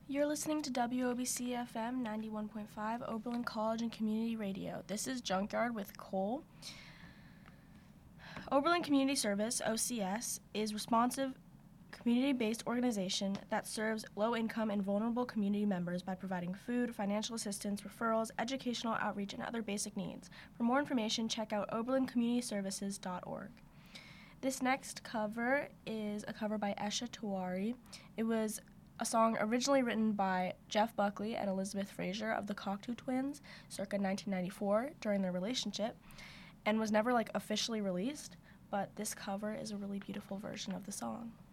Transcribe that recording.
You're listening to WOBC FM 91.5, Oberlin College and Community Radio. This is Junkyard with Cole. Oberlin Community Service, OCS, is a responsive, community-based organization that serves low-income and vulnerable community members by providing food, financial assistance, referrals, educational outreach, and other basic needs. For more information, check out oberlincommunityservices.org. This next cover is a cover by Esha Tawari. It was a song originally written by Jeff Buckley and Elizabeth Fraser of the Cocteau Twins circa 1994 during their relationship, and was never officially released, but this cover is a really beautiful version of the song.